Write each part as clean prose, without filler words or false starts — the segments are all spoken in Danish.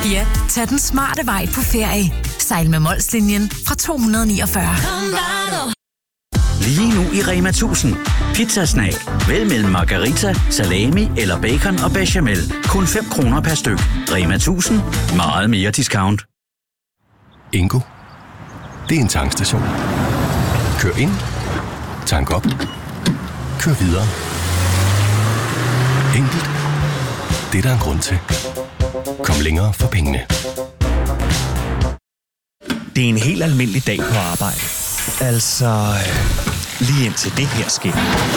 Ja, tag den smarte vej på ferie. Sejl med Molslinjen fra 249. Lige nu i Rema 1000. Pizzasnag. Vælg mellem margarita, salami eller bacon og bechamel. Kun 5 kroner per styk. Rema 1000. Meget mere discount. Ingo. Det er en tankstation. Kør ind. Tank op. Kør videre. Enkelt. Det er der en grund til. Kom længere for pengene. Det er en helt almindelig dag på arbejde. Altså, lige indtil det her sker.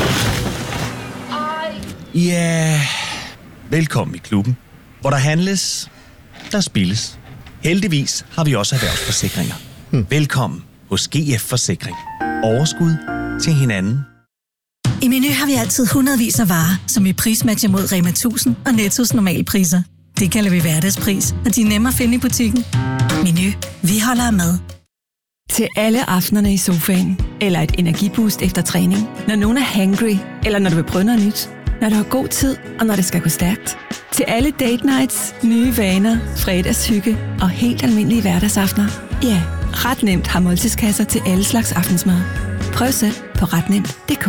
Ja, velkommen i klubben, hvor der handles, der spilles. Heldigvis har vi også erhvervsforsikringer. Velkommen hos GF Forsikring. Overskud til hinanden. I Meny har vi altid hundredvis af varer, som vi prismatcher mod Rema 1000 og Nettos normalpriser. Det kalder vi hverdagspris, og de er nemme at finde i butikken. Meny. Vi holder med. Til alle aftenerne i sofaen, eller et energiboost efter træning, når nogen er hangry, eller når du vil prøve noget nyt, når du har god tid, og når det skal gå stærkt. Til alle date nights, nye vaner, fredagshygge og helt almindelige hverdagsaftener. Ja, ret nemt har måltidskasser til alle slags aftensmad. Prøv selv på retnemt.dk.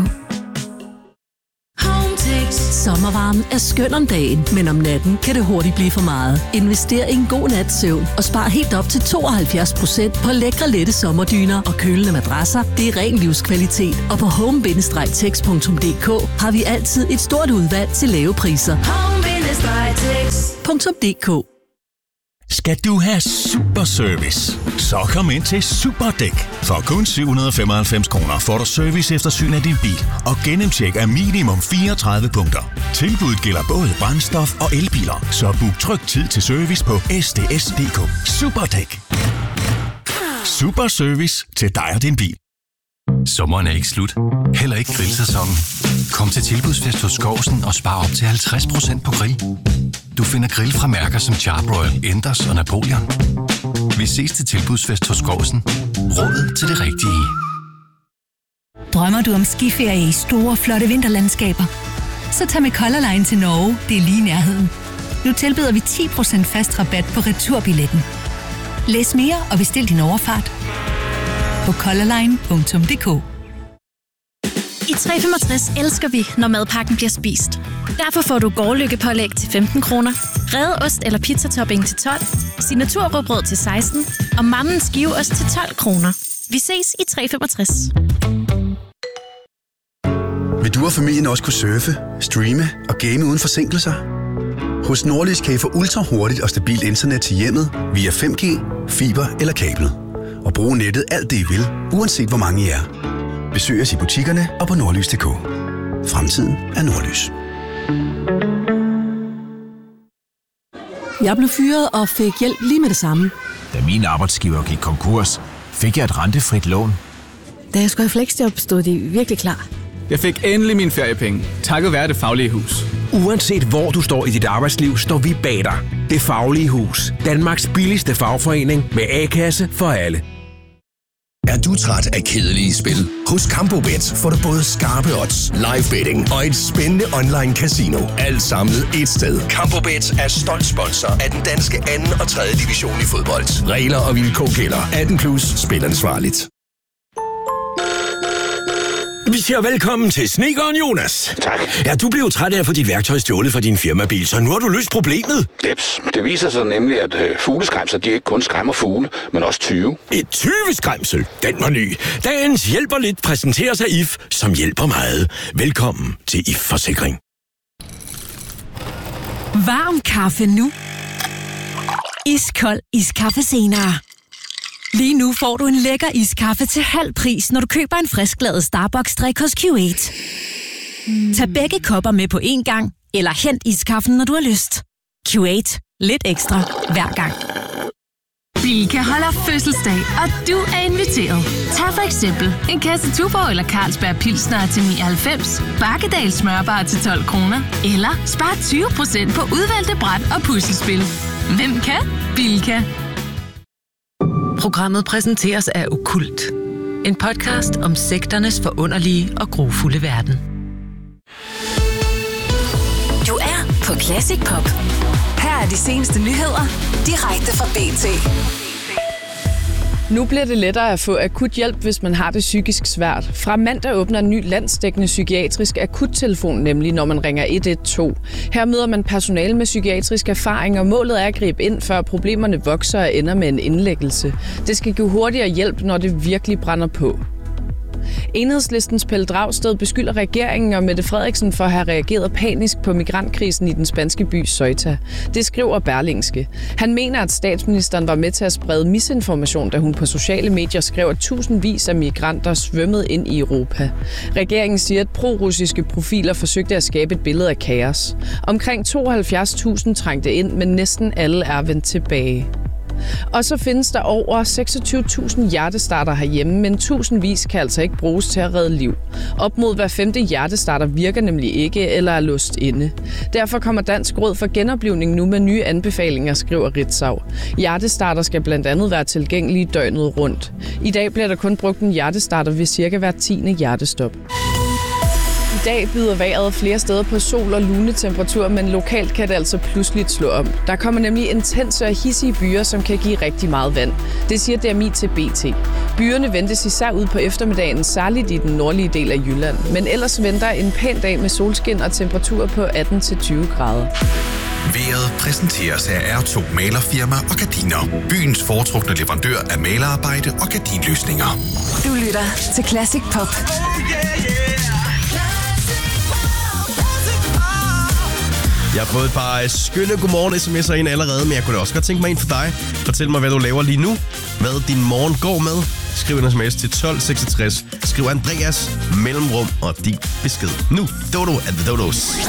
Sommervarmen er skøn om dagen, men om natten kan det hurtigt blive for meget. Invester i en god nats søvn og spar helt op til 72% på lækre lette sommerdyner og kølende madrasser. Det er ren livskvalitet, og på home-tex.dk har vi altid et stort udvalg til lave priser. Home-tex.dk. Skal du have super service? Så kom ind til Superdæk. For kun 795 kroner får du serviceeftersyn af din bil og gennemtjek af minimum 34 punkter. Tilbuddet gælder både brændstof og elbiler, så book tryg tid til service på sds.dk. Superdæk. Super service til dig og din bil. Sommeren er ikke slut. Heller ikke grillsæsonen. Kom til Tilbudsfest hos Skovsen og spar op til 50% på grill. Du finder grill fra mærker som Charbroil, Enders og Napoleon. Vi ses til Tilbudsfest hos Skovsen. Råd til det rigtige. Drømmer du om skiferie i store, flotte vinterlandskaber? Så tag med Color Line til Norge, det er lige i nærheden. Nu tilbyder vi 10% fast rabat på returbilletten. Læs mere og bestil din overfart på colorline.dk. I 365 elsker vi, når madpakken bliver spist. Derfor får du gårdløkkepålæg til 15 kroner, revet ost eller pizzatopping til 12, signaturrugbrød til 16 og mammens skiveost til 12 kroner. Vi ses i 365. Vil du og familien også kunne surfe, streame og game uden forsinkelser? Hos Nordlys kan I få ultra hurtigt og stabilt internet til hjemmet via 5G, fiber eller kabel. Og bruge nettet alt det I vil, uanset hvor mange I er. Besøg os i butikkerne og på nordlys.dk. Fremtiden er Nordlys. Jeg blev fyret og fik hjælp lige med det samme. Da min arbejdsgiver gik konkurs, fik jeg et rentefrit lån. Da jeg skulle i fleksjob, stod de virkelig klar. Jeg fik endelig mine feriepenge, takket være Det Faglige Hus. Uanset hvor du står i dit arbejdsliv, står vi bag dig. Det Faglige Hus. Danmarks billigste fagforening med A-kasse for alle. Er du træt af kedelige spil? Hos Campobet får du både skarpe odds, live betting og et spændende online casino. Alt samlet ét sted. Campobet er stolt sponsor af den danske 2. og 3. division i fodbold. Regler og vilkår gælder. 18+, spil ansvarligt. Vi siger velkommen til snedkeren Jonas. Tak. Ja, du blev træt af at få dit værktøj stjålet fra din firmabil, så nu har du løst problemet. Jeps, det viser sig nemlig, at fugleskræmser, de ikke kun skræmmer fugle, men også tyve. Et tyveskræmsel, den var ny. Dagens hjælper lidt præsenteres af IF, som hjælper meget. Velkommen til IF Forsikring. Varm kaffe nu. Iskold iskaffe senere. Lige nu får du en lækker iskaffe til halv pris, når du køber en frisklavet Starbucks-drik hos Q8. Tag begge kopper med på én gang, eller hent iskaffen, når du har lyst. Q8. Lidt ekstra hver gang. Bilka holder fødselsdag, og du er inviteret. Tag for eksempel en kasse Tuborg eller Carlsberg Pilsner til 99, Bakkedal smørbar til 12 kroner, eller spar 20% på udvalgte bræt og puslespil. Hvem kan? Bilka. Programmet præsenteres af Okkult. En podcast om sekternes forunderlige og grufulde verden. Du er på Classic Pop. Her Her er de seneste nyheder, direkte fra BT. Nu bliver det lettere at få akut hjælp, hvis man har det psykisk svært. Fra mandag åbner en ny landsdækkende psykiatrisk akuttelefon, nemlig når man ringer 112. Her møder man personale med psykiatrisk erfaring, og målet er at gribe ind, før problemerne vokser og ender med en indlæggelse. Det skal give hurtigere hjælp, når det virkelig brænder på. Enhedslistens Pelle Dragsted beskylder regeringen og Mette Frederiksen for at have reageret panisk på migrantkrisen i den spanske by Ceuta. Det skriver Berlingske. Han mener, at statsministeren var med til at sprede misinformation, da hun på sociale medier skrev, at tusindvis af migranter svømmede ind i Europa. Regeringen siger, at pro-russiske profiler forsøgte at skabe et billede af kaos. Omkring 72.000 trængte ind, men næsten alle er vendt tilbage. Og så findes der over 26.000 hjertestarter herhjemme, men tusindvis kan altså ikke bruges til at redde liv. Op mod hver 5. hjertestarter virker nemlig ikke eller er låst inde. Derfor kommer Dansk Råd for Genoplivning nu med nye anbefalinger, skriver Ritzau. Hjertestarter skal blandt andet være tilgængelige døgnet rundt. I dag bliver der kun brugt en hjertestarter ved cirka hver 10. hjertestop. I dag byder vejret flere steder på sol og lunetemperatur, men lokalt kan det altså pludselig slå om. Der kommer nemlig intense og hissige byer, som kan give rigtig meget vand. Det siger DMI til BT. Byerne ventes især ud på eftermiddagen, særligt i den nordlige del af Jylland. Men ellers venter en pæn dag med solskin og temperaturer på 18-20 grader. Vejret præsenteres af R2 Malerfirma og Gardiner. Byens foretrukne leverandør af malerarbejde og gardinløsninger. Du lytter til Classic Pop. Jeg har fået et par skønne godmorgen sms'er ind allerede, men jeg kunne da også godt tænke mig en for dig. Fortæl mig, hvad du laver lige nu, hvad din morgen går med. Skriv en sms til 1266. Skriv Andreas mellemrum og din besked. Nu, Dodo at the Dodos.